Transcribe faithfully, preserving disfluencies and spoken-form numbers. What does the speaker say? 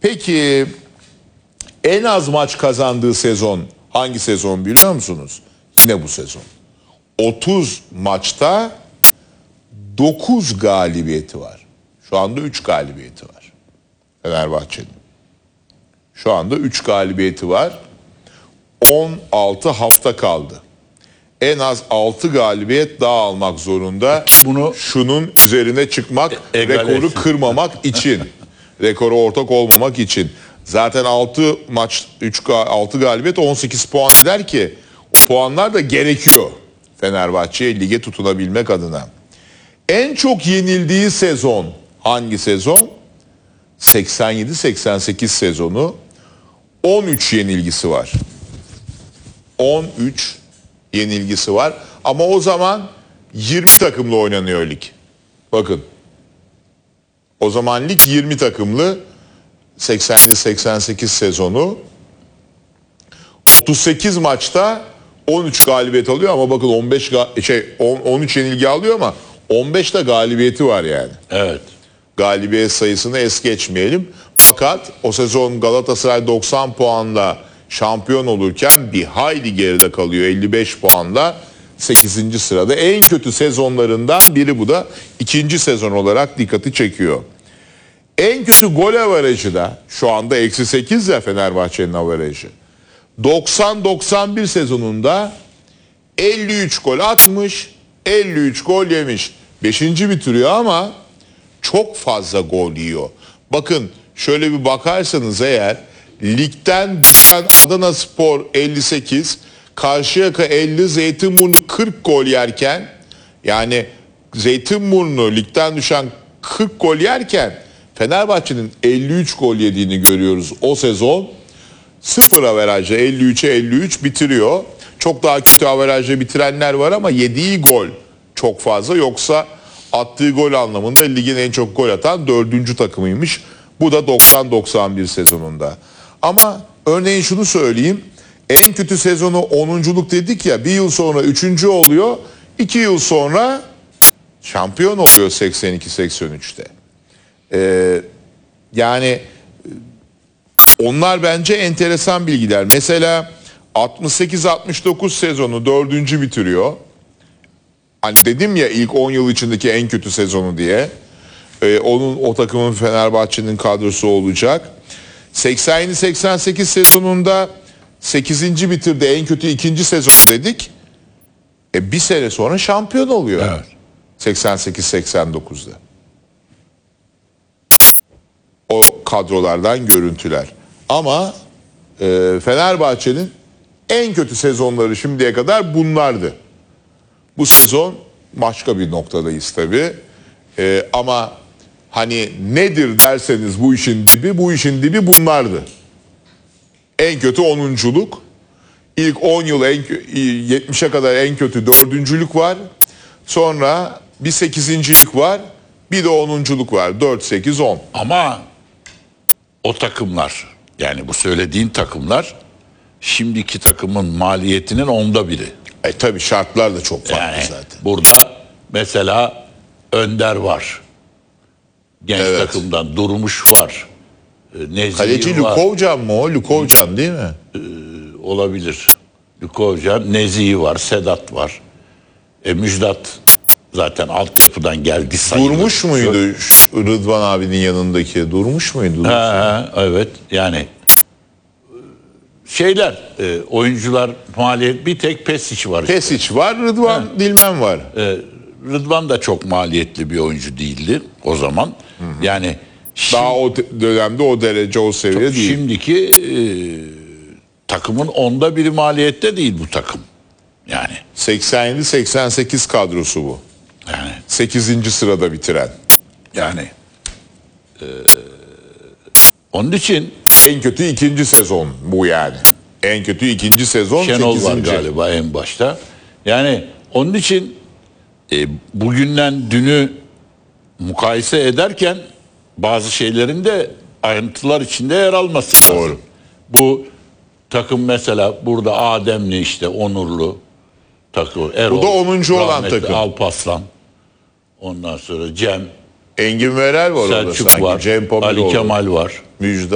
Peki en az maç kazandığı sezon hangi sezon biliyor musunuz? Yine bu sezon. otuz maçta dokuz galibiyeti var. Şu anda üç galibiyeti var Fenerbahçe'nin. Şu anda üç galibiyeti var. on altı hafta kaldı. En az altı galibiyet daha almak zorunda. Bunu şunun üzerine çıkmak, e, rekoru etsin. kırmamak için. Rekora ortak olmamak için. Zaten altı maç üç altı galibiyet on sekiz puan eder ki o puanlar da gerekiyor Fenerbahçe'ye lige tutunabilmek adına. En çok yenildiği sezon hangi sezon? seksen yedi seksen sekiz sezonu. on üç yenilgisi var. on üç yenilgisi var. Ama o zaman yirmi takımlı oynanıyor lig. Bakın. O zaman lig yirmi takımlı. seksen yedi seksen sekiz sezonu. otuz sekiz maçta on üç galibiyet alıyor ama bakın on beş şey on, on üç yenilgi alıyor ama on beşte galibiyeti var yani. Evet. Galibiyet sayısını es geçmeyelim. Fakat o sezon Galatasaray doksan puanla şampiyon olurken bir hayli geride kalıyor elli beş puanla sekizinci sırada. En kötü sezonlarından biri bu da ikinci sezon olarak dikkati çekiyor. En kötü gol averajı da şu anda eksi sekiz ya Fenerbahçe'nin averajı. doksan doksan bir sezonunda elli üç gol atmış, elli üç gol yemiş. beşinci bitiriyor ama çok fazla gol yiyor. Bakın şöyle bir bakarsanız eğer ligden düşen Adanaspor elli sekiz, Karşıyaka elli, Zeytinburnu kırk gol yerken yani Zeytinburnu ligden düşen kırk gol yerken Fenerbahçe'nin elli üç gol yediğini görüyoruz o sezon. Sıfır averajla elli üçe elli üç bitiriyor. Çok daha kötü averajla bitirenler var ama yediği gol çok fazla. Yoksa attığı gol anlamında ligin en çok gol atan dördüncü takımıymış. Bu da doksan doksan bir sezonunda. Ama örneğin şunu söyleyeyim. En kötü sezonu onunculuk dedik ya, bir yıl sonra üçüncü oluyor. iki yıl sonra şampiyon oluyor seksen iki seksen üçte. Ee, yani onlar bence enteresan bilgiler. Mesela altmış sekiz altmış dokuz sezonu dördüncü bitiriyor. Hani dedim ya ilk on yıl içindeki en kötü sezonu diye. Ee, onun o takımın Fenerbahçe'nin kadrosu olacak. seksen yedi seksen sekiz sezonunda sekizinci bitirdi. En kötü ikinci sezon dedik. E bir sene sonra şampiyon oluyor. Evet. seksen sekiz seksen dokuzda. O kadrolardan görüntüler. Ama e, Fenerbahçe'nin en kötü sezonları şimdiye kadar bunlardı. Bu sezon başka bir noktadayız tabii. E, ama hani nedir derseniz bu işin dibi, bu işin dibi bunlardı. En kötü onunculuk. İlk on yıl en, yetmişe kadar en kötü dördüncülük var. Sonra bir sekizincilik var. Bir de onunculuk var. dört sekiz on. Ama o takımlar, yani bu söylediğin takımlar şimdiki takımın maliyetinin onda biri. E tabii şartlar da çok farklı Yani zaten. burada mesela Önder var. Genç Evet. takımdan Durmuş var. Nezih Kaleci var. Lukovcan mı o? Lukovcan değil mi? Olabilir. Lukovcan, Nezih var, Sedat var. E, Müjdat zaten altyapıdan geldi sayılır. Durmuş muydu şu Rıdvan abinin yanındaki? Durmuş muydu? Ha, ha, evet yani şeyler e, oyuncular maliyet, bir tek Pesic var. Işte. Pesic var, Rıdvan Ha. Dilmen var. E, Rıdvan da çok maliyetli bir oyuncu değildi o zaman. Hı hı. Yani şimdi, Daha o dönemde o derece, o seviye değil. şimdiki e, takımın onda biri maliyette değil bu takım. Yani seksen yedi seksen sekiz kadrosu bu. yani sekizinci sırada bitiren. yani e, onun için En kötü ikinci sezon bu yani. En kötü ikinci sezon Şenol var sekizinci. galiba en başta. Yani onun için e, bugünden dünü mukayese ederken bazı şeylerin de ayrıntılar içinde yer alması lazım. Doğru. Bu takım mesela burada Ademli, işte Onurlu takım. Erol, Bu da onuncu olan rahmetli takım. Alpaslan. Ondan sonra Cem, Engin Verel var orada Selçuk sanki. var, Cem Ali Pamuloğlu, Kemal var. Müjdat.